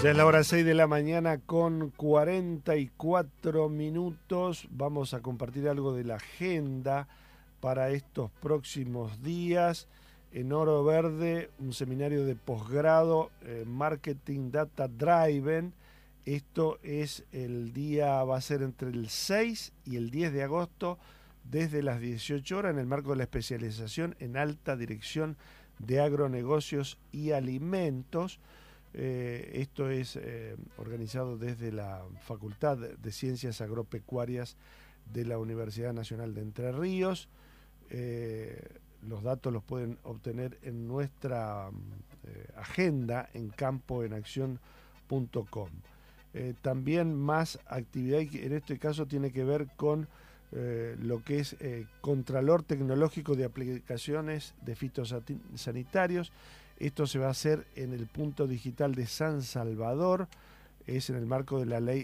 Ya es la hora 6 de la mañana con 44 minutos. Vamos a compartir algo de la agenda para estos próximos días. En Oro Verde, un seminario de posgrado, Marketing Data Driven. Esto es el día, va a ser entre el 6 y el 10 de agosto, desde las 18 horas, en el marco de la especialización en alta dirección de agronegocios y alimentos. Esto es organizado desde la Facultad de Ciencias Agropecuarias de la Universidad Nacional de Entre Ríos. Los datos los pueden obtener en nuestra agenda en campoenacción.com. También más actividad, en este caso tiene que ver con lo que es Contralor Tecnológico de Aplicaciones de Fitosanitarios. Esto se va a hacer en el punto digital de San Salvador, es en el marco de la ley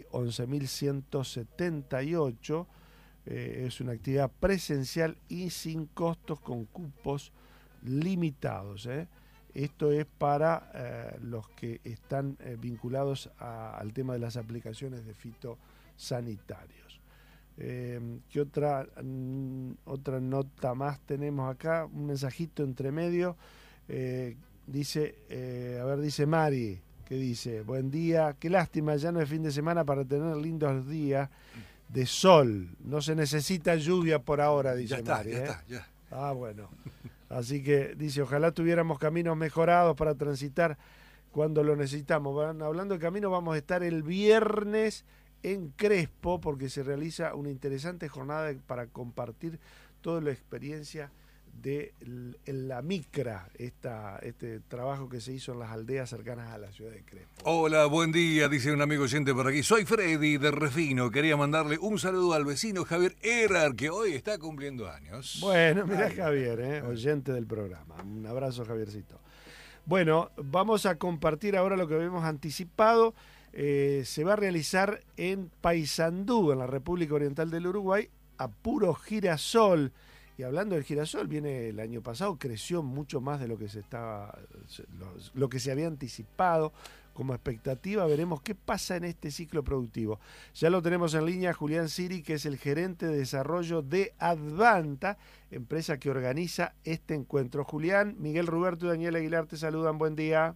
11.178. Es una actividad presencial y sin costos, con cupos limitados. Esto es para los que están vinculados al tema de las aplicaciones de fitosanitarios. ¿Qué otra nota más tenemos acá? Un mensajito entre medio. Dice Mari, que dice: buen día, qué lástima, ya no es fin de semana para tener lindos días de sol. No se necesita lluvia por ahora, dice Mari. Ya. Ah, bueno. Así que dice, ojalá tuviéramos caminos mejorados para transitar cuando lo necesitamos. Bueno, hablando de caminos, vamos a estar el viernes en Crespo, porque se realiza una interesante jornada para compartir toda la experiencia de la micra, este trabajo que se hizo en las aldeas cercanas a la ciudad de Crespo. Hola, buen día, dice un amigo oyente por aquí. Soy Freddy de Refino. Quería mandarle un saludo al vecino Javier Erar, que hoy está cumpliendo años. Bueno, mirá Javier, oyente del programa. Un abrazo, Javiercito. Bueno, vamos a compartir ahora lo que habíamos anticipado. Se va a realizar en Paysandú, en la República Oriental del Uruguay, a puro girasol. Y hablando del girasol, el año pasado creció mucho más de lo que lo que se había anticipado como expectativa. Veremos qué pasa en este ciclo productivo. Ya lo tenemos en línea Julián Siri, que es el gerente de desarrollo de Advanta, empresa que organiza este encuentro. Julián, Miguel Ruberto y Daniel Aguilar te saludan. Buen día.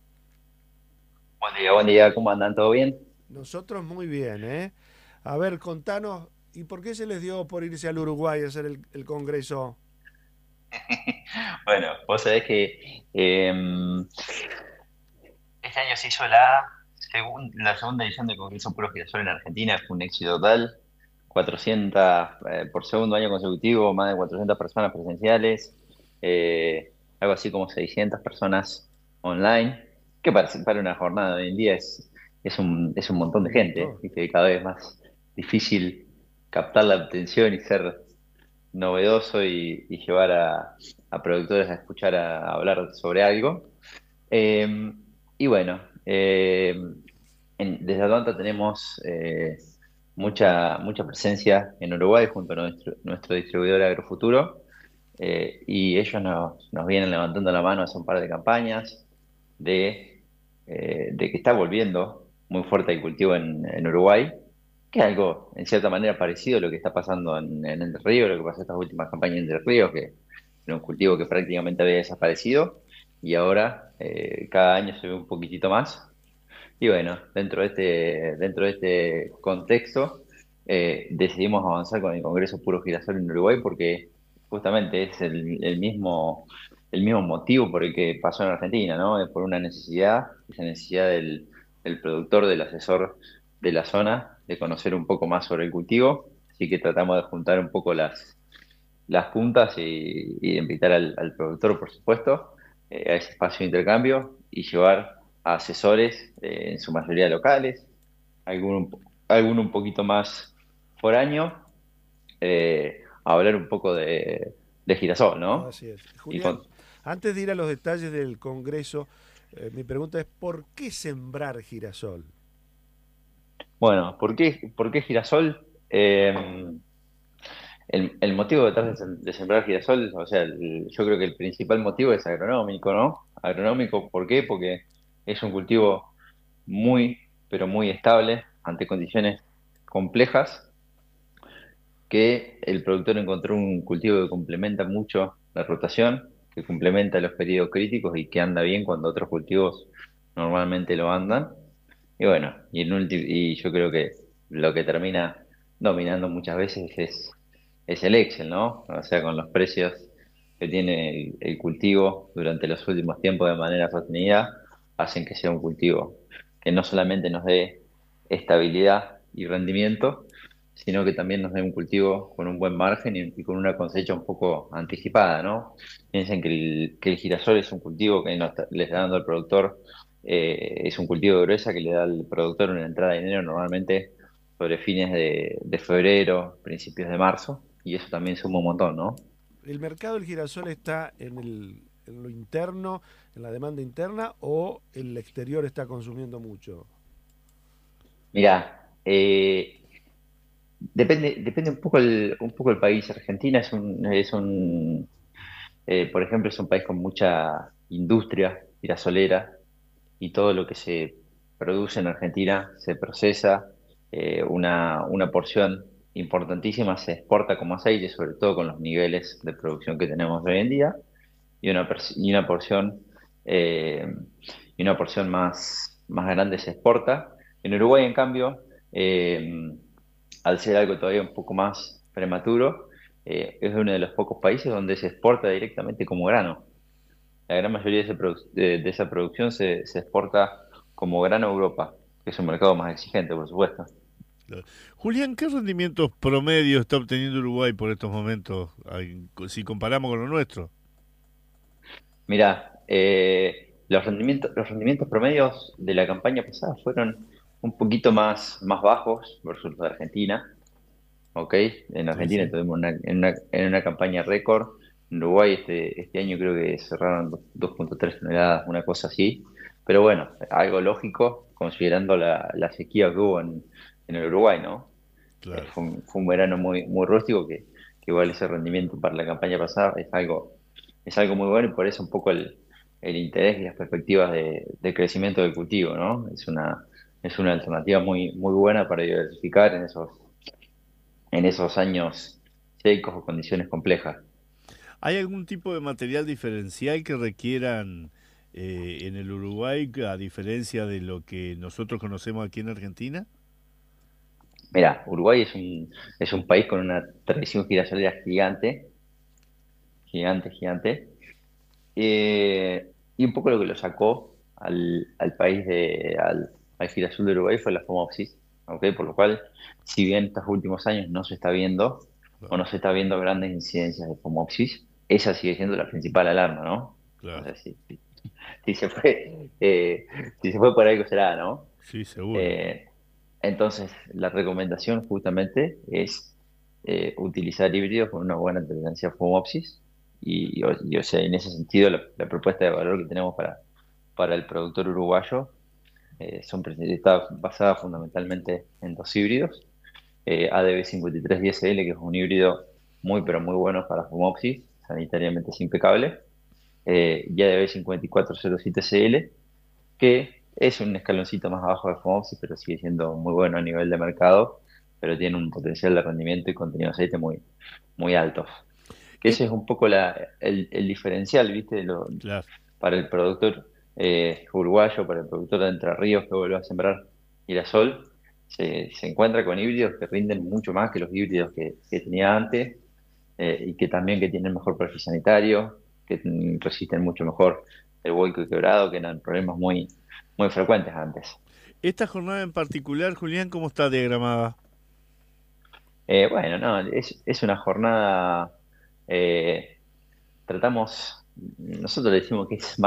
Buen día, ¿cómo andan? ¿Todo bien? Nosotros muy bien, ¿eh? A ver, contanos, ¿y por qué se les dio por irse al Uruguay a hacer el congreso? Bueno, vos sabés que este año se hizo la segunda edición del Congreso Puro Girasol en Argentina. Fue un éxito total. 400 por segundo año consecutivo, más de 400 personas presenciales, algo así como 600 personas online, que para una jornada de hoy en día es un montón de gente, y que cada vez es más difícil captar la atención y ser novedoso y llevar a productores a escuchar a hablar sobre algo. Eh, y bueno, desde Atlanta tenemos mucha presencia en Uruguay junto a nuestro distribuidor Agrofuturo, y ellos nos vienen levantando la mano hace un par de campañas de que está volviendo muy fuerte el cultivo en Uruguay, que es algo en cierta manera parecido a lo que está pasando en Entre Ríos, lo que pasó estas últimas campañas en Entre Ríos, que era un cultivo que prácticamente había desaparecido y ahora cada año se ve un poquitito más. Y bueno, dentro de este contexto, decidimos avanzar con el Congreso Puro Girasol en Uruguay porque justamente es el mismo motivo por el que pasó en Argentina, ¿no? Es por una necesidad, esa necesidad del productor, del asesor de la zona, de conocer un poco más sobre el cultivo. Así que tratamos de juntar un poco las puntas y de invitar al productor, por supuesto, a ese espacio de intercambio y llevar a asesores, en su mayoría locales, alguno un poquito más foráneo, a hablar un poco de girasol, ¿no? Así es. Y Julián, antes de ir a los detalles del Congreso, mi pregunta es, ¿por qué sembrar girasol? bueno, ¿por qué girasol? El motivo detrás de sembrar girasol, o sea, yo creo que el principal motivo es agronómico, ¿no? Agronómico, ¿por qué? Porque es un cultivo muy, pero muy estable ante condiciones complejas, que el productor encontró un cultivo que complementa mucho la rotación, que complementa los periodos críticos y que anda bien cuando otros cultivos normalmente lo andan. Y bueno, y yo creo que lo que termina dominando muchas veces es el Excel, ¿no? O sea, con los precios que tiene el cultivo durante los últimos tiempos de manera sostenida, hacen que sea un cultivo que no solamente nos dé estabilidad y rendimiento, sino que también nos dé un cultivo con un buen margen y con una cosecha un poco anticipada, ¿no? Piensen que el girasol es un cultivo que le está dando al productor, es un cultivo de gruesa que le da al productor una entrada de dinero normalmente sobre fines de febrero, principios de marzo, y eso también suma un montón, ¿no? ¿El mercado del girasol está en lo interno, en la demanda interna, o el exterior está consumiendo mucho? Mira, depende un poco el país. Argentina por ejemplo, es un país con mucha industria girasolera y todo lo que se produce en Argentina se procesa. Una porción importantísima se exporta como aceite, sobre todo con los niveles de producción que tenemos hoy en día, y una porción eh, más grande se exporta. En Uruguay, en cambio, al ser algo todavía un poco más prematuro, es uno de los pocos países donde se exporta directamente como grano. La gran mayoría de esa producción se exporta como grano a Europa, que es un mercado más exigente, por supuesto. Claro. Julián, ¿qué rendimientos promedio está obteniendo Uruguay por estos momentos, si comparamos con lo nuestro? Mira, los rendimientos promedios de la campaña pasada fueron un poquito más bajos versus los de Argentina, ¿ok? En Sí, Argentina sí. tuvimos en una campaña récord. En Uruguay este año creo que cerraron 2,3 toneladas, una cosa así. Pero bueno, algo lógico considerando la sequía que hubo en el Uruguay, ¿no? Claro. Fue un verano muy rústico que igual ese rendimiento para la campaña pasada es algo muy bueno, y por eso un poco el interés y las perspectivas de crecimiento del cultivo, ¿no? Es una alternativa muy buena para diversificar en esos años secos o condiciones complejas. ¿Hay algún tipo de material diferencial que requieran en el Uruguay, a diferencia de lo que nosotros conocemos aquí en Argentina? Mira, Uruguay es un país con una tradición girasolera gigante. Y un poco lo que lo sacó al país al girasol de Uruguay fue la Fomopsis, ¿ok? Por lo cual, si bien estos últimos años no se está viendo o Claro, no se está viendo grandes incidencias de Fomopsis, esa sigue siendo la principal alarma, ¿no? O claro. sea, si se fue, si se fue por algo será, ¿no? Sí, seguro. Eh, entonces, la recomendación justamente es utilizar híbridos con una buena tolerancia a Fomopsis, o sea, en ese sentido, la propuesta de valor que tenemos para el productor uruguayo está basada fundamentalmente en dos híbridos: ADB 5310L, que es un híbrido muy pero muy bueno para Fomopsis, sanitariamente es impecable, y ADB 5407CL, que es un escaloncito más abajo de Fomopsis, pero sigue siendo muy bueno a nivel de mercado, pero tiene un potencial de rendimiento y contenido de aceite muy altos. Que Es, ese es un poco el diferencial, ¿viste? claro. Para el productor uruguayo, para el productor de Entre Ríos que vuelve a sembrar girasol, se encuentra con híbridos que rinden mucho más que los híbridos que tenía antes, y que también que tienen mejor perfil sanitario, que resisten mucho mejor el vuelco y quebrado, que eran problemas muy frecuentes antes. Esta jornada en particular, Julián, ¿cómo está diagramada? Bueno, no, es una jornada, eh, nosotros decimos que es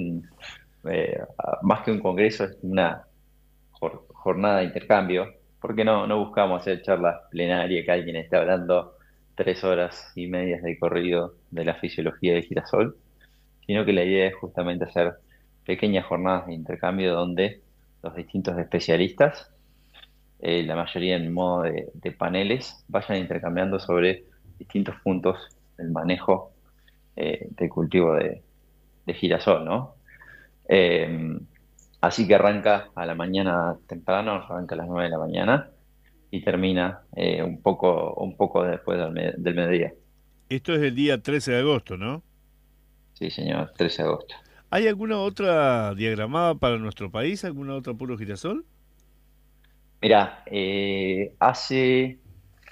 más que un congreso, es una jornada de intercambio, porque no buscamos hacer charlas plenarias que alguien esté hablando 3 horas y media de corrido de la fisiología del girasol, sino que la idea es justamente hacer pequeñas jornadas de intercambio donde los distintos especialistas, la mayoría en modo de paneles, vayan intercambiando sobre distintos puntos del manejo del cultivo de girasol, ¿no? Eh, Así que arranca a la mañana temprano, arranca a las 9 de la mañana y termina un poco después del mediodía. Esto es el día 13 de agosto, ¿no? Sí, señor, 13 de agosto. ¿Hay alguna otra diagramada para nuestro país? ¿Alguna otra puro girasol? Mirá, hace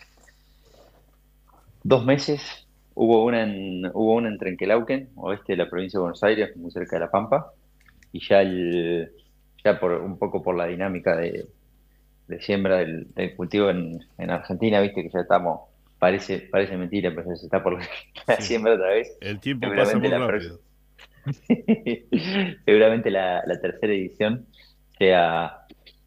2 meses hubo una en Trenquelauquen, oeste de la provincia de Buenos Aires, muy cerca de La Pampa, y ya por un poco por la dinámica de siembra del cultivo en Argentina, viste que ya estamos, parece mentira, pero ya se está por la Sí. siembra otra vez. El tiempo pasa Seguramente muy rápido. seguramente la tercera edición sea,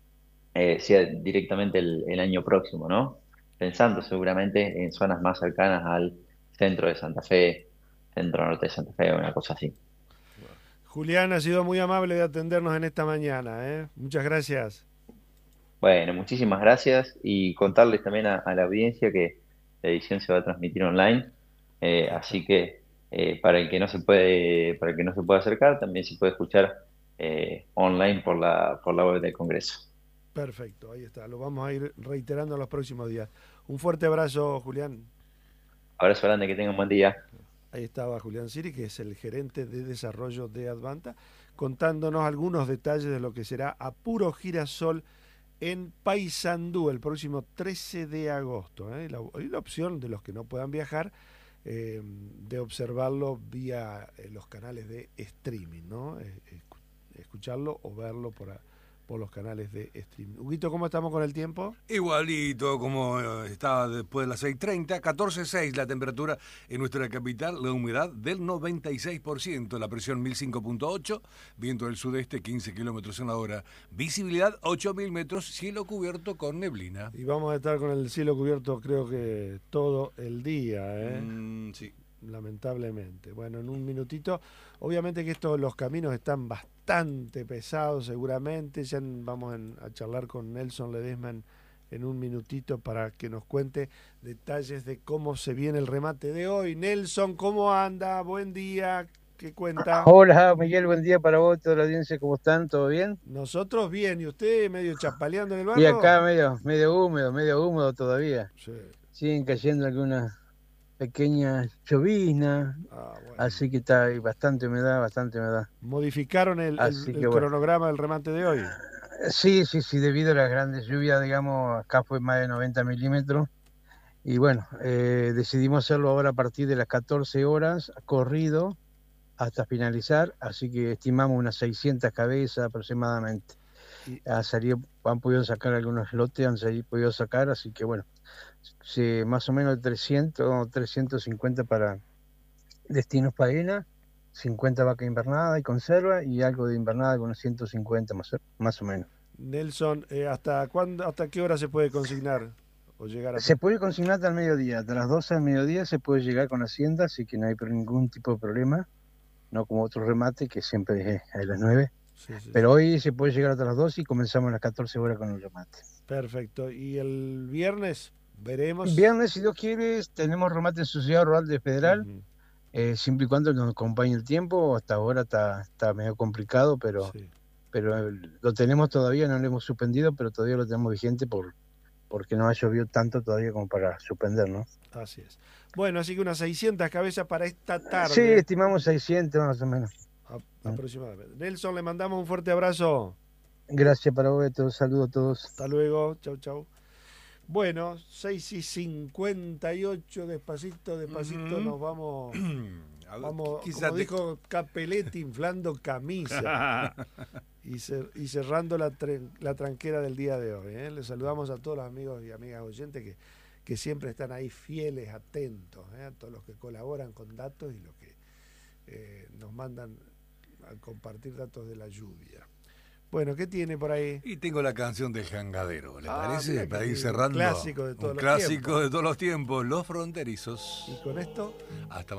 sea directamente el año próximo, ¿no? Pensando seguramente en zonas más cercanas al centro de Santa Fe, centro norte de Santa Fe, una cosa así. Julián, ha sido muy amable de atendernos en esta mañana, ¿eh? Muchas gracias. Bueno, muchísimas gracias y contarles también a la audiencia que la edición se va a transmitir online, Ahí está. así que para el que no se puede acercar, también se puede escuchar online por la web del Congreso. Perfecto, ahí está. Lo vamos a ir reiterando en los próximos días. Un fuerte abrazo, Julián. Abrazo grande, que tengan un buen día. Ahí estaba Julián Siri, que es el gerente de desarrollo de Advanta, contándonos algunos detalles de lo que será a puro girasol en Paysandú el próximo 13 de agosto. Y la opción de los que no puedan viajar de observarlo vía los canales de streaming, ¿no? Escucharlo o verlo por los canales de streaming. Huguito, ¿cómo estamos con el tiempo? Igualito como estaba después de las 6:30, 14,6 la temperatura en nuestra capital, la humedad del 96%, la presión 1005.8, viento del sudeste 15 kilómetros en la hora, visibilidad 8.000 metros, cielo cubierto con neblina. Y vamos a estar con el cielo cubierto creo que todo el día, Sí. lamentablemente. Bueno, en un minutito, obviamente que los caminos están bastante pesados seguramente, ya vamos a charlar con Nelson Ledesma en un minutito para que nos cuente detalles de cómo se viene el remate de hoy. Nelson, ¿cómo anda? Buen día, ¿qué cuenta? Hola Miguel, buen día para vos, toda la audiencia, ¿cómo están? ¿Todo bien? Nosotros bien, ¿y usted medio chapaleando en el Y barro? acá medio húmedo todavía. Sí. Siguen cayendo algunas pequeñas lloviznas, Ah, bueno. así que está hay bastante humedad, bastante humedad. ¿Modificaron Así el que bueno. cronograma del remate de hoy? Sí, debido a las grandes lluvias, digamos, acá fue más de 90 milímetros. Y bueno, decidimos hacerlo ahora a partir de las 14 horas, corrido, hasta finalizar, así que estimamos unas 600 cabezas aproximadamente. Y- Han podido sacar algunos lotes, podido sacar, así que bueno, más o menos 350 para destinos faena, 50 vaca invernada y conserva y algo de invernada con unos 150 más o menos. Nelson, ¿hasta qué hora se puede consignar o llegar a... Se puede consignar hasta el mediodía, hasta las 12 del mediodía se puede llegar con Hacienda, así que no hay ningún tipo de problema, no como otro remate que siempre es a las 9. Sí, sí, Pero sí. hoy se puede llegar hasta las 12 y comenzamos a las 14 horas con el remate. Perfecto. ¿Y el viernes veremos? Viernes, si Dios quiere, tenemos remate en Sociedad Rural de Federal, Ujú, siempre y cuando nos acompañe el tiempo. Hasta ahora está medio complicado, pero sí, lo tenemos todavía, no lo hemos suspendido, pero todavía lo tenemos vigente porque no ha llovido tanto todavía como para suspender, ¿no? así es. Bueno, así que unas 600 cabezas para esta Sí, tarde estimamos 600 más o menos. aproximadamente. Nelson, le mandamos un fuerte abrazo. Gracias para vos, un saludo a todos. Hasta luego. Chau, chau. Bueno, 6:58, despacito, nos vamos... Vamos, como dijo Capelletti, inflando camisa y cerrando la tranquera del día de hoy. Les saludamos a todos los amigos y amigas oyentes que siempre están ahí fieles, atentos, a todos los que colaboran con datos y los que nos mandan a compartir datos de la lluvia. Bueno, ¿qué tiene por ahí? Y tengo la canción del jangadero, ¿le Ah, parece? mira Para qué ir lindo. cerrando. Clásico de todos Un los clásico tiempos. de todos los tiempos, Los Fronterizos. Y con esto... Hasta